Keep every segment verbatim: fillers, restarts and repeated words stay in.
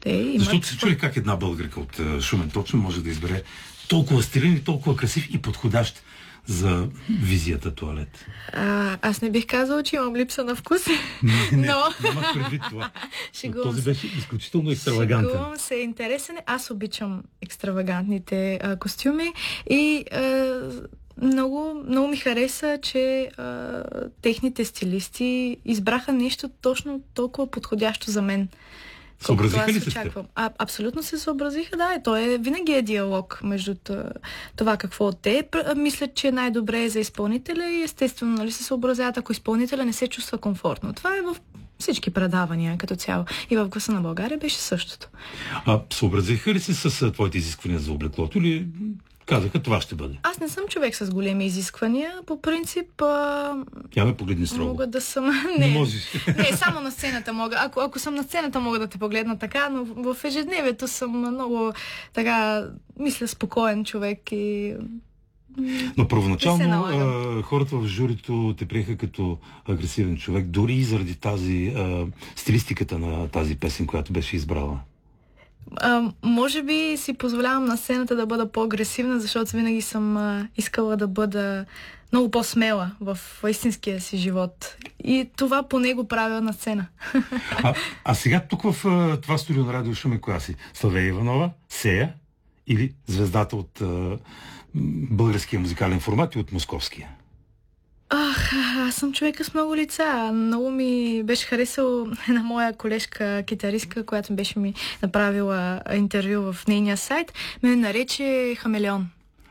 Те имат... Защото се чули как една българка от Шумен точно може да избере толкова стилен и толкова красив и подходящ за визията туалет. А, аз не бих казала, че имам липса на вкус. Не, не, но... нямах предвид това. Шегувам Този се. беше изключително екстравагантен. Шегувам се, интересен. Аз обичам екстравагантните а, костюми и а, много, много ми хареса, че а, техните стилисти избраха нещо точно толкова подходящо за мен. Съобразиха ли се с теб? А, абсолютно се съобразиха, да. И то е винаги е диалог между това какво те мислят, че най-добре е за изпълнителя и естествено, нали, се съобразяват, ако изпълнителя не се чувства комфортно. Това е в всички предавания като цяло. И в Гласа на България беше същото. А съобразиха ли се с твоите изисквания за облеклото или казаха това ще бъде? Аз не съм човек с големи изисквания. По принцип... А... Тя ме погледни строго. Мога да съм... Не, не можеш. Не, само на сцената мога. Ако, ако съм на сцената, мога да те погледна така, но в ежедневието съм много така, мисля, спокоен човек и... Но първоначално а, хората в журито те приеха като агресивен човек, дори и заради тази а, стилистиката на тази песен, която беше избрала. А, може би си позволявам на сцената да бъда по-агресивна, защото винаги съм а, искала да бъда много по-смела в истинския си живот. И това поне го правя на сцена. А, а сега тук в а, това студио на Радио Шумен коя си? Славея Иванова, Сея или звездата от а, българския музикален формат и от московския? Ах, аз съм човека с много лица. Много ми беше харесал една моя колежка китаристка, която беше ми направила интервю в нейния сайт. Ме нарече хамелеон.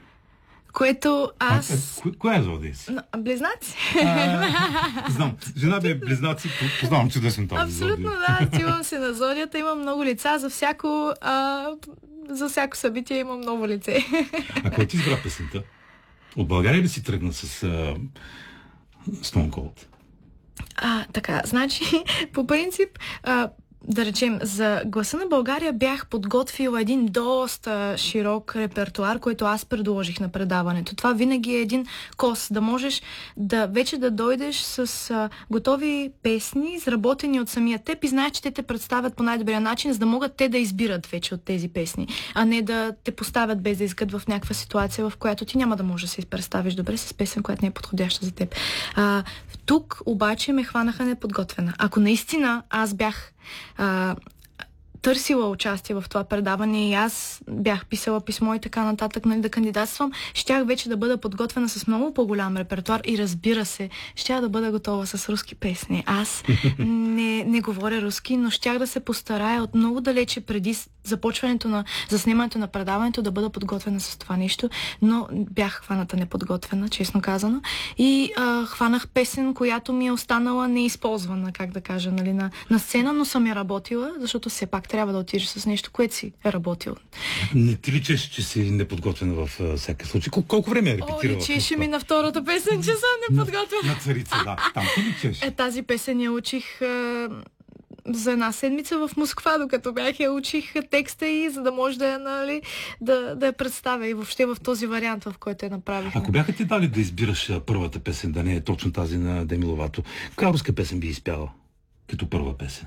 Което аз... А, а, коя е зодия си? Близнаци. А, знам. Жена ми е близнаци. Познавам чудесно този абсолютно, зодия. да. Стивам се на зодията. Имам много лица. За всяко, а, за всяко събитие имам много лице. А кой ти избра песента? От България ли си тръгна с... А... Stone Cold. А, така, значи, по принцип, а, да речем, за Гласа на България бях подготвила един доста широк репертуар, който аз предложих на предаването. Това винаги е един кос, да можеш да вече да дойдеш с а, готови песни, изработени от самия теб и знаеш, че те те представят по най-добрия начин, за да могат те да избират вече от тези песни, а не да те поставят без да искат в някаква ситуация, в която ти няма да можеш да се представиш добре с песен, която не е подходяща за теб. А, тук обаче ме хванаха неподготвена. Ако наистина аз бях а, търсила участие в това предаване и аз бях писала писмо и така нататък, нали, да кандидатствам, щях вече да бъда подготвена с много по-голям репертуар и разбира се, щях да бъда готова с руски песни. Аз не, не говоря руски, но щях да се постарая от много далече преди започването на заснемането на предаването да бъда подготвена с това нещо, но бях хваната неподготвена, честно казано. И а, хванах песен, която ми е останала неизползвана, как да кажа, нали, на, на сцена, но съм я работила, защото все пак трябва да отидеш с нещо, което си е работил. Не ти личеш, че си неподготвена в uh, всеки случай? Кол- колко време е репетирала? О, личеше ми на втората песен, че съм неподготвена. На, на царица, да. Там ти личеш. Е, тази песен я учих а, за една седмица в Москва, докато бях я учих текста и за да може да я, нали, да, да я представя и въобще в този вариант, в който я направих. Ако бяха ти дали да избираш а, първата песен, да не е точно тази на Деми Ловато, коя руска песен би изпяла като първа песен?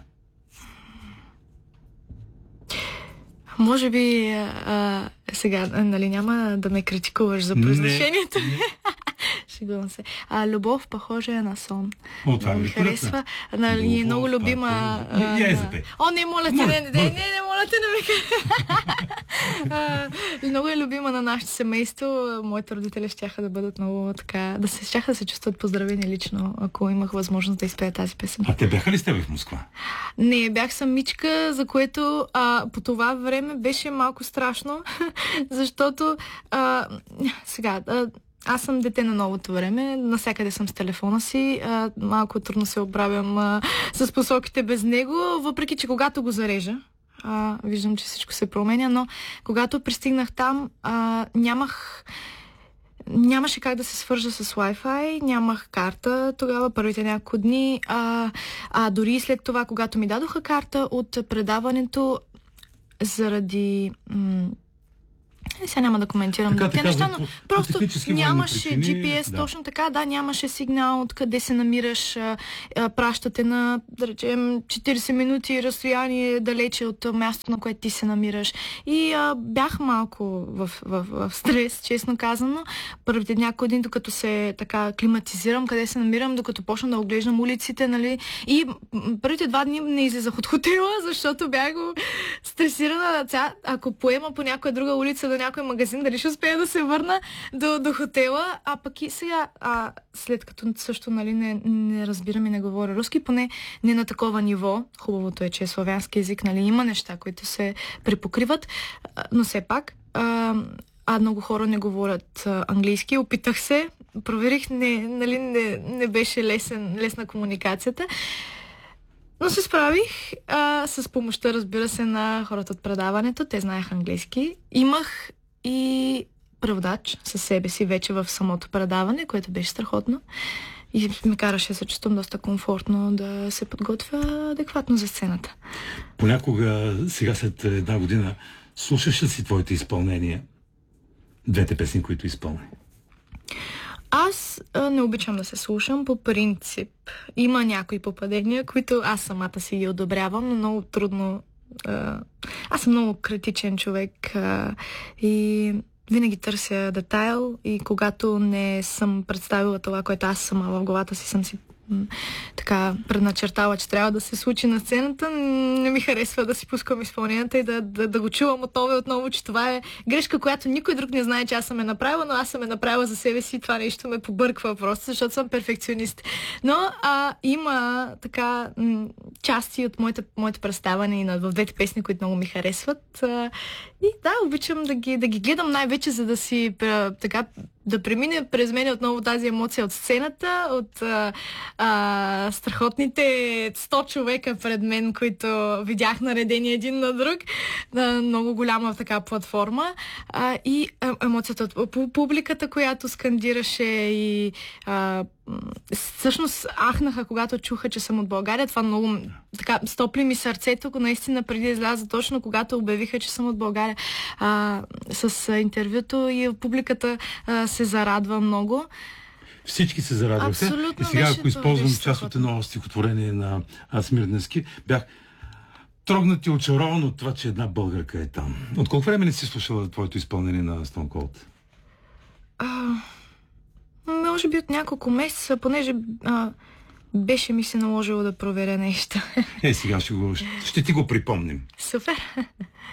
Може би а, сега, нали, няма да ме критикуваш за произношението. Шегувам се. А, любов похожа е на сон. О, това ми харесва. Нали, е много любима. Не, не, не, О, не, моля те, не, не, не, не, моля те, не ме много е любима на нашето семейство. Моите родители щяха да бъдат много така, да се щяха да се чувстват поздравени лично, ако имах възможност да изпея тази песен. А те бяха ли с тебе в Москва? Не, бях самичка, за което а, по това време беше малко страшно, защото а, сега... А, аз съм дете на новото време, навсякъде съм с телефона си, а, малко трудно се оправям а, с посоките без него, въпреки че когато го зарежа, а, виждам, че всичко се променя, но когато пристигнах там, а, нямах... Нямаше как да се свържа с Wi-Fi, нямах карта тогава, първите няколко дни, а, а дори след това, когато ми дадоха карта от предаването, заради... М- Е, сега няма да коментирам Така, те така, неща, за- но по- по просто технически военни нямаше причини, джи пи ес, да. точно така, да, нямаше сигнал откъде се намираш, а, а, пращате на, да речем, четирийсет минути разстояние далече от мястото, на което ти се намираш. И а, бях малко в, в, в, в стрес, честно казано. Първите няколко дни, докато се така климатизирам, къде се намирам, докато почна да оглеждам улиците, нали. И м, първите два дни не излизах от хотела, защото бях го стресирана. Ця, ако поема по някоя друга улица до някой магазин, дали ще успея да се върна до, до хотела, а пък и сега, а, след като също, нали, не, не разбирам и не говоря руски, поне не на такова ниво. Хубавото е, че е славянски език, нали, има неща, които се припокриват, а, но все пак, а, а много хора не говорят а, английски. Опитах се, проверих, не, нали, не, не беше лесен, лесна комуникацията. Но се справих а, с помощта, разбира се, на хората от предаването. Те знаеха английски. Имах и преводач със себе си вече в самото предаване, което беше страхотно. И ме караше да се чувствам доста комфортно да се подготвя адекватно за сцената. Понякога, сега след една година, слушаш ли си твоите изпълнения? Двете песни, които изпълни. Аз а, не обичам да се слушам по принцип. Има някои попадения, които аз самата си ги одобрявам, но много трудно. А, аз съм много критичен човек а, и винаги търся детайл и когато не съм представила това, което аз сама в главата си съм си м- така предначертала, че трябва да се случи на сцената, не ми харесва да си пускам изпълненията и да, да, да го чувам отново и отново, че това е грешка, която никой друг не знае, че аз съм е направила, но аз съм е направила за себе си и това нещо ме побърква просто, защото съм перфекционист. Но а, има така м- части от моите, моите представане и на, в двете песни, които много ми харесват. А, и да, обичам да ги, да ги гледам най-вече, за да си а, така да премине през мен отново тази емоция от сцената, от а, а, страхотните сто човека пред мен, които видях наредени един на друг, на много голяма така платформа, а, и а, емоцията от публиката, която скандираше и а, всъщност ахнаха, когато чуха, че съм от България. Това много така стопли ми сърцето, наистина преди да изляза, точно когато обявиха, че съм от България, а, с а, интервюто, и публиката а, се зарадва много. Всички се зарадваха. И сега, ако използвам част от едно стихотворение на Смирненски, бях трогнат и очарован от това, че една българка е там. От колко време не си слушала твоето изпълнение на Stone Cold? А, може би от няколко месеца, понеже а, беше ми се наложило да проверя нещо. Е, сега ще, го, ще ти го припомним. Супер!